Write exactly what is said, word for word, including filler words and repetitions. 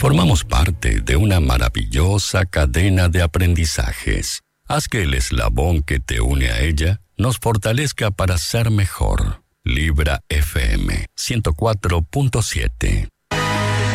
Formamos parte de una maravillosa cadena de aprendizajes. Haz que el eslabón que te une a ella nos fortalezca para ser mejor. Libra F M ciento cuatro punto siete.